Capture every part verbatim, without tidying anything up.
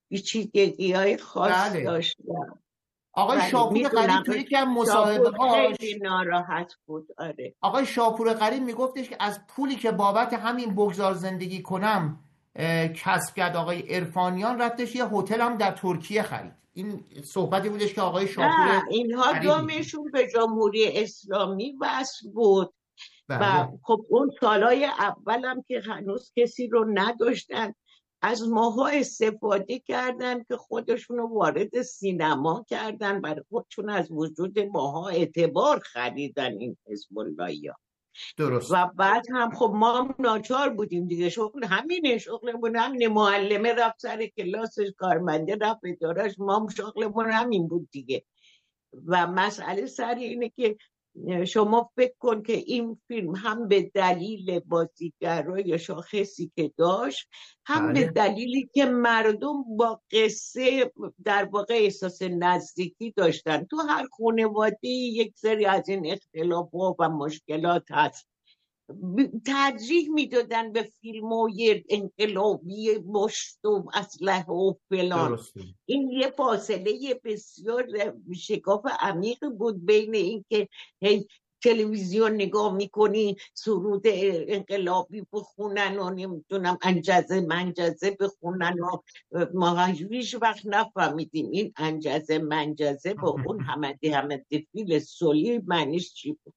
پیچیدگی‌های خاص بله. داشتن. آقای شاپور قریب توی که مصاحبه‌هاش خیلی ناراحت بود. آره. آقای شاپور قریب میگفتش که از پولی که بابت همین بگذار زندگی کنم کسب کرد آقای عرفانیان، رفتش یه هتل هم در ترکیه خرید. این صحبتی بودش که آقای شاپور نه اینها دامشون به جمهوری اسلامی وصل بود. بله. و خب اون سالهای اولم که هنوز کسی رو نداشتن، از ماها استفاده کردن که خودشونو وارد سینما کردن، برای خودشون از وجود ماها اعتبار خریدن این حزب اللهیا. درست. و بعد هم خب ما هم ناچار بودیم دیگه، شغل همینه، شغلمون همینه، معلمه رفت سر کلاسش، کارمنده رفت ادارش، ما هم شغلمون همین بود دیگه. و مسئله سر اینه که شما فکر کن که این فیلم هم به دلیل بازیگرای شاخصی که داشت، هم بله. به دلیلی که مردم با قصه در واقع احساس نزدیکی داشتن. تو هر خانواده یک سری از این اختلافات و مشکلات هست، ترجیح میدادن به فیلم‌های انقلابی مشت و اسلحه و فلان. درسته. این یه فاصله بسیار شکاف عمیق بود بین این که تلویزیون نگاه میکنی سرود انقلابی بخونن و نمیدونم انجزه منجزه بخونن و ما هیچ وقت نفهمیدیم این انجزه منجزه با اون حمدی حمدی فیل سولی معنیش چی بود.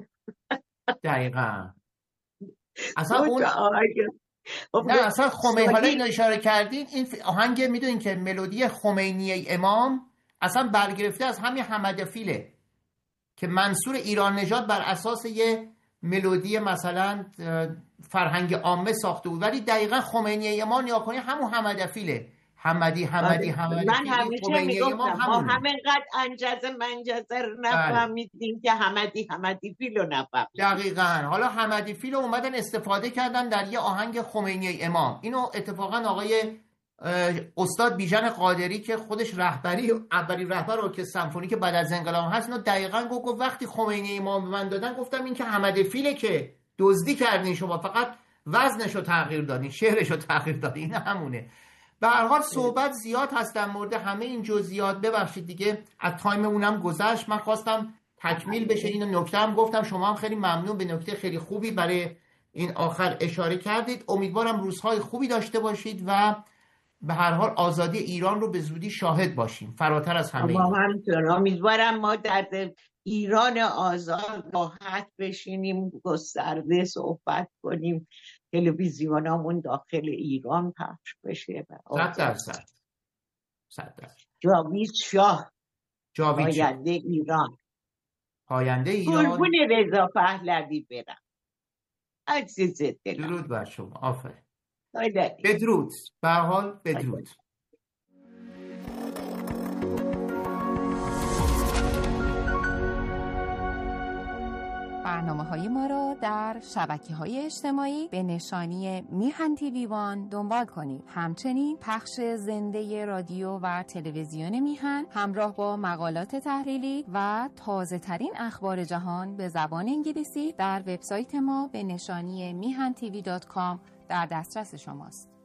دقیقا اصلا اون نه اصلا خمینی، حالا اینو اشاره کردین، این آهنگ میدونین که ملودی خمینی امام اصلا برگرفته از همین حمد فیله که منصور ایران نژاد بر اساس یه ملودی مثلا فرهنگ عامه ساخته بود، ولی دقیقا خمینی امام نیا کنی همون حمد فیله، حمدی حمدی حمدی من همیشه میگفتم ما همینقدر انجزه منجزه رو نفهمیدیم که حمدی حمدی فیل رو نفهمیدیم. دقیقاً. حالا حمدی فیل رو اومدن استفاده کردن در یه آهنگ خمینی امام. اینو اتفاقا آقای استاد بیژن قادری که خودش رهبری اولین رهبر ارکستر سمفونیک بعد از انقلاب هست، اینو دقیقاً گفت وقتی خمینی امام به من دادن گفتم این که حمد فیله که دزدی کردین شما، فقط وزنشو تغییر دادین، شعرشو تغییر دادین، این همونه. به هر حال صحبت زیاد هست در مورد همه این جزئیات. ببخشید دیگه از تایم اونم گذشت. من خواستم تکمیل بشه اینو، نکته هم گفتم، شما هم خیلی ممنون، به نکته خیلی خوبی برای این آخر اشاره کردید. امیدوارم روزهای خوبی داشته باشید و به هر حال آزادی ایران رو به زودی شاهد باشیم، فراتر از همه ما همینطور امیدوارم ما در ایران آزاد راحت بشینیم، گسترده صحبت کنیم، تلویزیونامون داخل ایران پخش بشه. صد درصد صد درصد. جاوید شاه، جاوید شاه، پاینده ایران، پاینده ایران. قربون رضا پهلوی برم. عزیز دلم، درود بر شما. آفرین. بدرود. بدرود. به هر حال بدرود. برنامه‌های ما را در شبکه‌های اجتماعی به نشانی میهن تیوی وان دنبال کنید. همچنین پخش زنده رادیو و تلویزیون میهن همراه با مقالات تحلیلی و تازه‌ترین اخبار جهان به زبان انگلیسی در وبسایت ما به نشانی میهن تیوی دات کام در دسترس شماست.